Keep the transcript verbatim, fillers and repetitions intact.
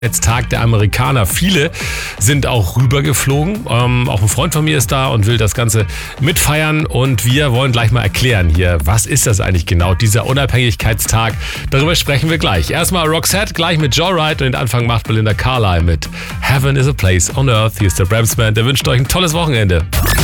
Tag der Amerikaner. Viele sind auch rübergeflogen. Ähm, auch ein Freund von mir ist da und will das Ganze mitfeiern. Und wir wollen gleich mal erklären hier, was ist das eigentlich genau, dieser Unabhängigkeitstag? Darüber sprechen wir gleich. Erstmal Roxette, gleich mit Joyride und den Anfang macht Belinda Carlisle mit Heaven is a Place on Earth. Hier ist der Bramsman, der wünscht euch ein tolles Wochenende.